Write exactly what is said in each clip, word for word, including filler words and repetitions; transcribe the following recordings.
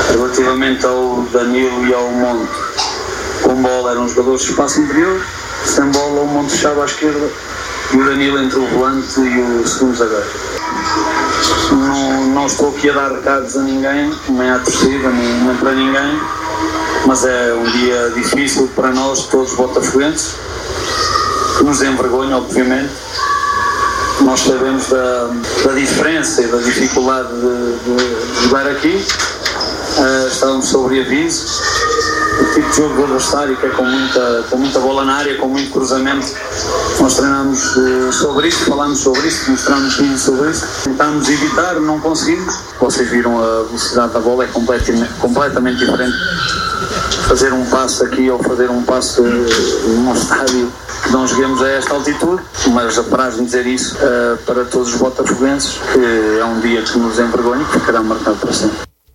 Relativamente ao Danilo e ao Monte, com bola eram os jogadores de espaço interior, sem bola o Monte fechava à esquerda e o Danilo entre o volante e o segundo zagueiro. Não, não estou aqui a dar recados a ninguém, nem à torcida, nem, nem para ninguém, mas é um dia difícil para nós, todos os botafoguenses, que nos envergonha, obviamente. Nós sabemos da, da diferença e da dificuldade de, de jogar aqui. Uh, estávamos sobre aviso. O tipo de jogo do adversário, que é com muita, com muita bola na área, com muito cruzamento. Nós treinamos uh, sobre isso, falamos sobre isso, mostramos vídeo sobre isso. Tentámos evitar, não conseguimos. Vocês viram a velocidade da bola, é completamente, completamente diferente. Fazer um passo aqui ou fazer um passo uh, num estádio que não joguemos a esta altitude, mas apraz-me dizer isso uh, para todos os botafoguenses, que é um dia que nos envergonha e que ficará marcado para sempre.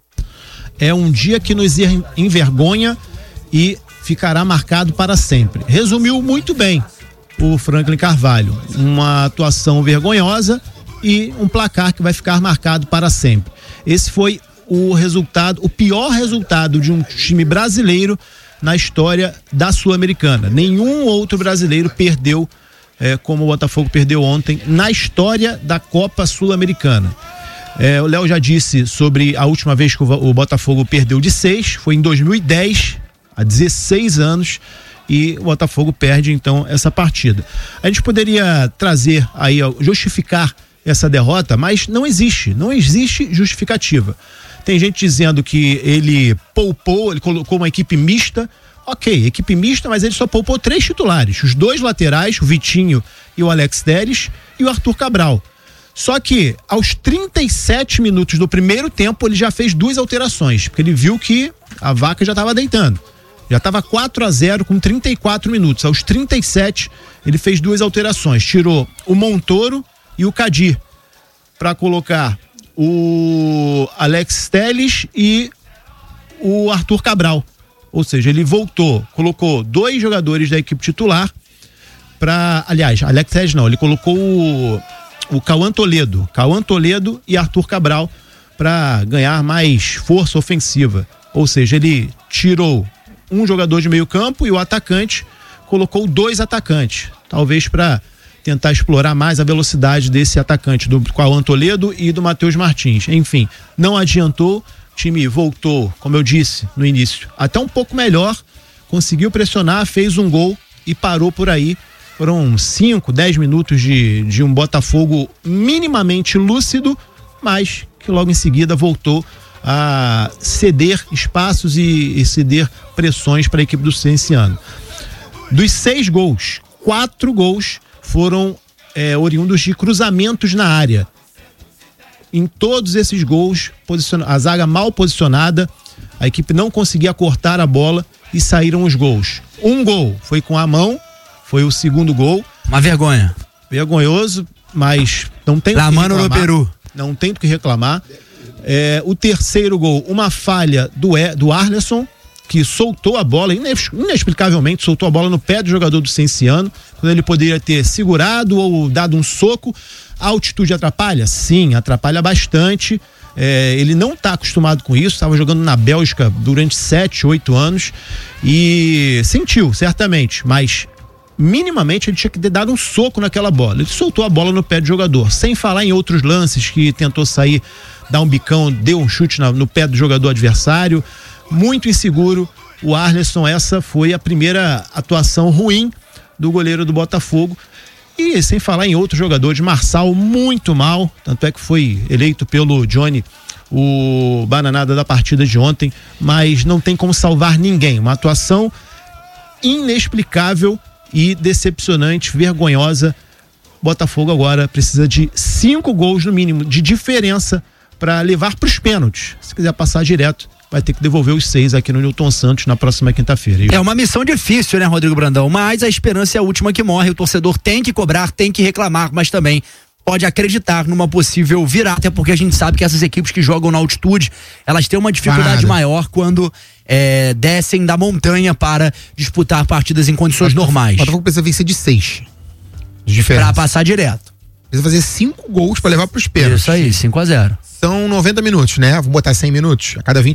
É um dia que nos envergonha e ficará marcado para sempre. Resumiu muito bem o Franklin Carvalho. Uma atuação vergonhosa e um placar que vai ficar marcado para sempre. Esse foi o resultado, o pior resultado de um time brasileiro na história da Sul-Americana. Nenhum outro brasileiro perdeu, é, como o Botafogo perdeu ontem, na história da Copa Sul-Americana. É, o Léo já disse sobre a última vez que o, o Botafogo perdeu de seis, foi em dois mil e dez, há dezesseis anos, e o Botafogo perde então essa partida. A gente poderia trazer aí, justificar essa derrota, mas não existe, não existe justificativa. Tem gente dizendo que ele poupou, ele colocou uma equipe mista. Ok, equipe mista, mas ele só poupou três titulares, os dois laterais, o Vitinho e o Alex Telles, e o Arthur Cabral. Só que aos trinta e sete minutos do primeiro tempo ele já fez duas alterações, porque ele viu que a vaca já estava deitando. Já estava quatro a zero com trinta e quatro minutos. Aos trinta e sete ele fez duas alterações, tirou o Montoro e o Kadir para colocar o Alex Telles e o Arthur Cabral. Ou seja, ele voltou, colocou dois jogadores da equipe titular para, aliás, Alex Telles não, ele colocou o o Cauã Toledo, Cauã Toledo e Arthur Cabral para ganhar mais força ofensiva. Ou seja, ele tirou um jogador de meio campo e o atacante colocou dois atacantes, talvez para tentar explorar mais a velocidade desse atacante, do Cauã Toledo e do Matheus Martins. Enfim, não adiantou, o time voltou, como eu disse no início, até um pouco melhor, conseguiu pressionar, fez um gol e parou por aí. Foram cinco, dez minutos de, de um Botafogo minimamente lúcido, mas que logo em seguida voltou a ceder espaços e, e ceder pressões para a equipe do Cienciano. Dos seis gols, quatro gols foram é, oriundos de cruzamentos na área. Em todos esses gols, posiciona- a zaga mal posicionada, a equipe não conseguia cortar a bola e saíram os gols. Um gol foi com a mão, foi o segundo gol. Uma vergonha. Vergonhoso, mas não tem La o que mano reclamar. no Peru. Não tem o que reclamar. É, o terceiro gol, uma falha do, e, do Arleson, que soltou a bola, inexplicavelmente soltou a bola no pé do jogador do Cienciano, quando ele poderia ter segurado ou dado um soco. A altitude atrapalha? Sim, atrapalha bastante. É, ele não está acostumado com isso, estava jogando na Bélgica durante sete, oito anos e sentiu, certamente, mas minimamente ele tinha que ter dado um soco naquela bola. Ele soltou a bola no pé do jogador, sem falar em outros lances que tentou sair, dar um bicão, deu um chute na, no pé do jogador adversário, muito inseguro. O Arleson, essa foi a primeira atuação ruim do goleiro do Botafogo. E sem falar em outros jogadores, Marçal muito mal, tanto é que foi eleito pelo Johnny o bananada da partida de ontem, mas não tem como salvar ninguém. Uma atuação inexplicável e decepcionante, vergonhosa. Botafogo agora precisa de cinco gols no mínimo de diferença para levar para os pênaltis. Se quiser passar direto, vai ter que devolver os seis aqui no Newton Santos na próxima quinta-feira. É uma missão difícil, né, Rodrigo Brandão? Mas a esperança é a última que morre. O torcedor tem que cobrar, tem que reclamar, mas também pode acreditar numa possível virada, até porque a gente sabe que essas equipes que jogam na altitude, elas têm uma dificuldade Parada. maior quando é, descem da montanha para disputar partidas em condições Botafogo, normais. O Botafogo precisa vencer de seis. De diferença. Pra passar direto. Precisa fazer cinco gols para levar pros pênaltis. Isso aí, cinco a zero. São noventa minutos, né? Vou botar cem minutos. A cada vinte